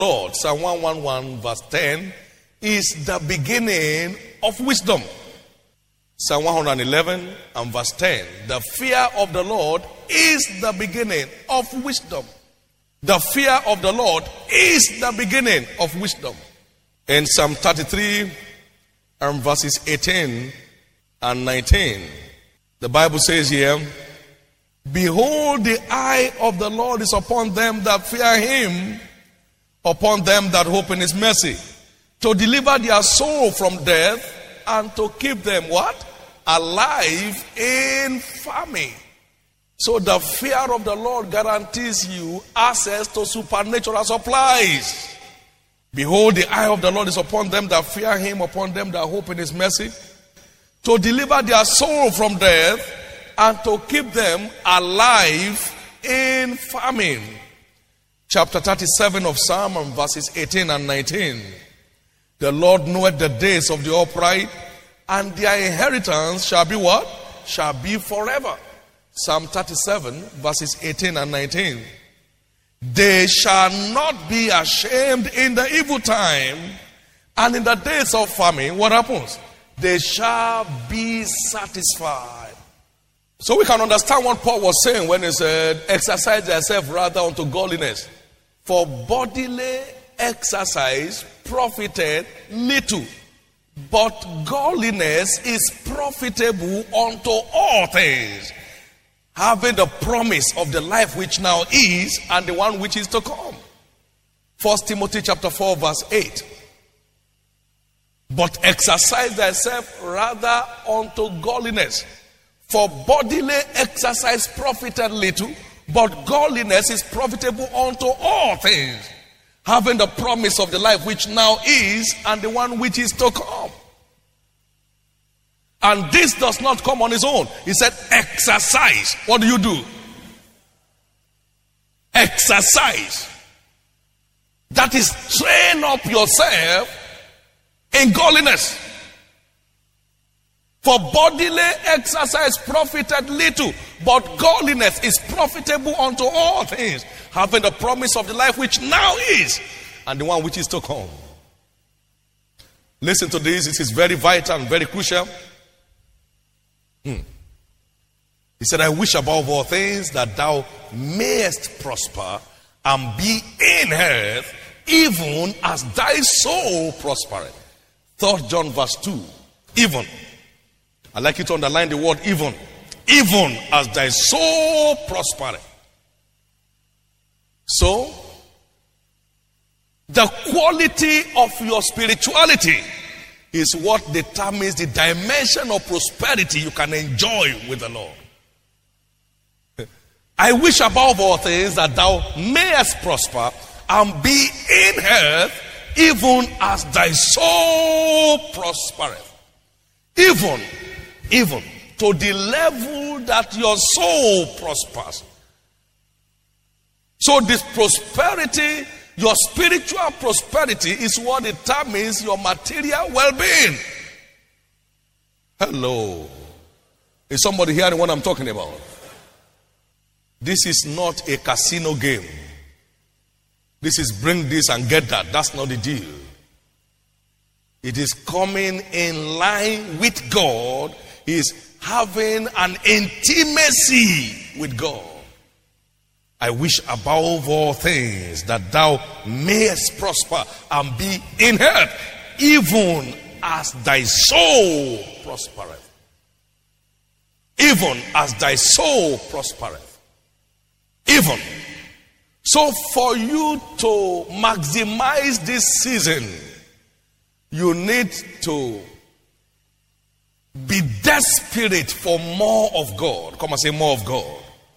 Lord, Psalm 111 verse 10, is the beginning of wisdom. Psalm 111 and verse 10, the fear of the Lord is the beginning of wisdom. The fear of the Lord is the beginning of wisdom. In Psalm 33 and verses 18 and 19, the Bible says here, behold, the eye of the Lord is upon them that fear him, upon them that hope in his mercy, to deliver their soul from death and to keep them what? Alive in famine. So the fear of the Lord guarantees you access to supernatural supplies. Behold, the eye of the Lord is upon them that fear him, upon them that hope in his mercy, to deliver their soul from death and to keep them alive in famine. Chapter 37 of Psalm and verses 18 and 19. The Lord knoweth the days of the upright, and their inheritance shall be what? Shall be forever. Psalm 37 verses 18 and 19. They shall not be ashamed in the evil time, and in the days of famine, what happens? They shall be satisfied. So we can understand what Paul was saying when he said, exercise yourself rather unto godliness. For bodily exercise profited little, but godliness is profitable unto all things, having the promise of the life which now is and the one which is to come. 1 Timothy chapter 4 verse 8. But exercise thyself rather unto godliness. For bodily exercise profited little, but godliness is profitable unto all things, having the promise of the life which now is and the one which is to come. And this does not come on its own. He said, exercise. What do? Exercise. That is, train up yourself in godliness. For bodily exercise profited little, but godliness is profitable unto all things, having the promise of the life which now is and the one which is to come. Listen to this. This is very vital and very crucial. He said, I wish above all things that thou mayest prosper and be in health, even as thy soul prospereth. 3 John verse 2. Even. I'd like you to underline the word even. Even as thy soul prospereth. So, the quality of your spirituality is what determines the dimension of prosperity you can enjoy with the Lord. I wish above all things that thou mayest prosper and be in health, even as thy soul prospereth. Even to the level that your soul prospers. So this prosperity, your spiritual prosperity, is what determines your material well-being. Hello. Is somebody hearing what I'm talking about? This is not a casino game. This is bring this and get that. That's not the deal. It is coming in line with God. Is having an intimacy with God. I wish above all things that thou mayest prosper and be in health, even as thy soul prospereth. Even as thy soul prospereth. Even. So for you to maximize this season, you need to be desperate for more of God. Come and say more of God.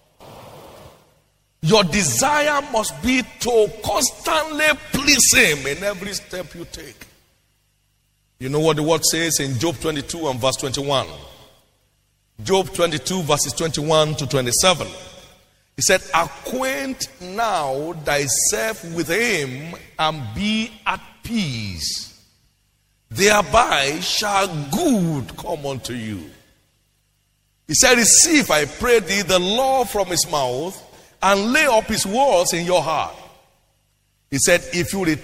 Your desire must be to constantly please him in every step you take. You know what the word says in Job 22 and verse 21. Job 22 verses 21 to 27. He said, acquaint now thyself with him and be at peace. Thereby shall good come unto you. He said, receive, I pray thee, the law from his mouth, and lay up his words in your heart. He said, if you